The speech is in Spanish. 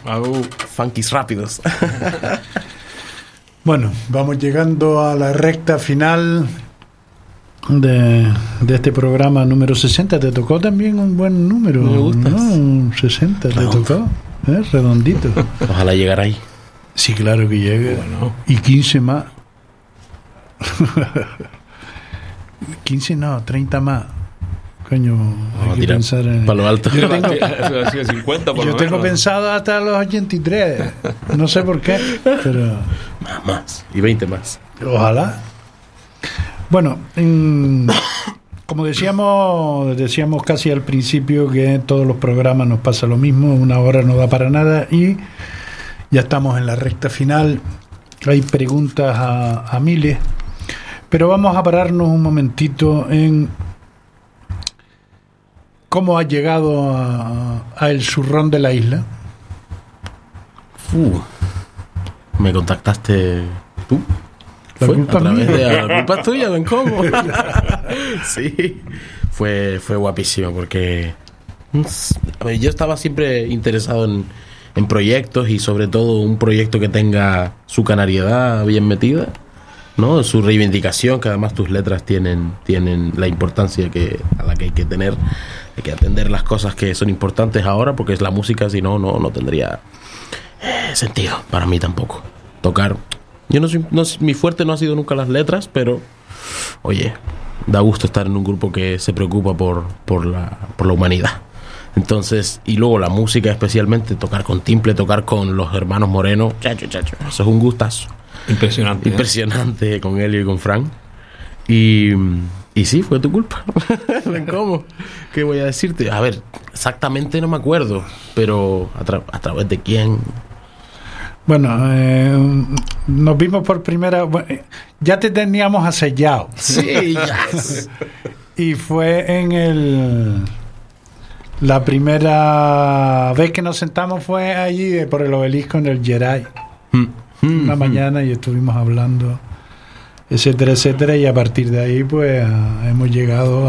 Funkis rápidos. Bueno, vamos llegando a la recta final de este programa número 60. Te tocó también un buen número. Me gusta. ¿No? Un 60 te tocó. Redondito. Ojalá llegara ahí. Sí, claro que llegue. Bueno. Y 15 más. 15 no, 30 más. Coño, hay que pensar en... para lo alto. Yo tengo, 50 por yo lo tengo menos. pensado hasta los 83. No sé por qué, pero... Más. Y 20 más. Ojalá. Bueno, como decíamos casi al principio que en todos los programas nos pasa lo mismo, una hora no da para nada y ya estamos en la recta final. Hay preguntas a miles, pero vamos a pararnos un momentito en cómo has llegado a El Zurrón de la Isla. Me contactaste tú. La ¿Fue? culpa A través mía. de la culpa es tuya, ven cómo. Sí, fue guapísimo porque a ver, yo estaba siempre interesado en proyectos y sobre todo un proyecto que tenga su canariedad bien metida, ¿no? Su reivindicación, que además tus letras tienen la importancia a la que hay que tener, hay que atender las cosas que son importantes ahora, porque es la música, si no tendría sentido para mí tampoco. Tocar, yo mi fuerte no ha sido nunca las letras, pero oye, da gusto estar en un grupo que se preocupa por la humanidad. Entonces, y luego la música, especialmente tocar con timple, tocar con los hermanos Moreno, chacho, eso es un gustazo. Impresionante con Elio y con Fran. Y sí, fue tu culpa. ¿Cómo? ¿Qué voy a decirte? A ver, exactamente no me acuerdo, pero a través de quién. Bueno, nos vimos por primera... ya te teníamos asellado. Sí, yes. Y fue la primera vez que nos sentamos fue allí por el obelisco en el Geray. Una mañana y estuvimos hablando, etcétera, etcétera, y a partir de ahí pues hemos llegado